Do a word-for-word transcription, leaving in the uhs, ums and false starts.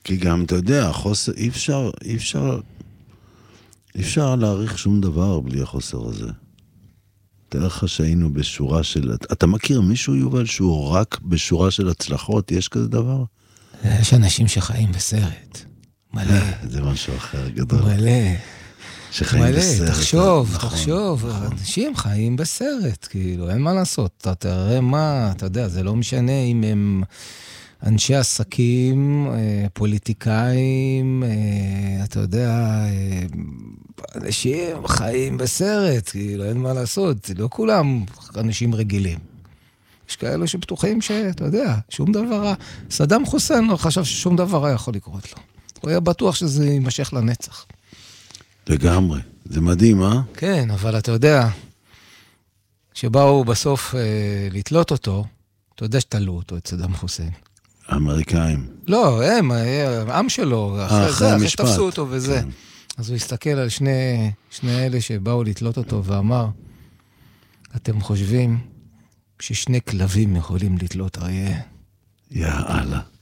כי גם, אתה יודע, החוסר, אי אפשר, אי אפשר, אי אפשר להעריך שום דבר בלי החוסר הזה. תאר לך שהיינו בשורה של... אתה מכיר מישהו, יובל, שהוא רק בשורה של הצלחות? יש כזה דבר? יש אנשים שחיים בסרט. מלא. זה משהו אחר גדול. מלא. שחיים מלא, בסרט. תחשוב, נכון, תחשוב. נכון. אנשים חיים בסרט, כאילו, אין מה לעשות. אתה תראה מה, אתה יודע, זה לא משנה אם הם אנשי עסקים, פוליטיקאים, אתה יודע, אנשים חיים בסרט, כאילו, אין מה לעשות. לא כולם אנשים רגילים. יש כאלו שבטוחים שאתה יודע, שום דבר, סדאם חוסיין לא חשב ששום דבר היה יכול לקרות לו. הוא היה בטוח שזה יימשך לנצח. לגמרי. זה מדהים, אה? כן, אבל אתה יודע, שבאו בסוף אה, לתלות אותו, אתה יודע שתלו אותו, את סדאם חוסיין. האמריקאים. לא, הם, העם שלו, אחרי אחרי זה, אחרי המשפט. שתפסו אותו וזה. כן. אז הוא הסתכל על שני, שני אלה שבאו לתלות אותו ואמר, אתם חושבים ששני כלבים יכולים לתלות אריה? יאללה.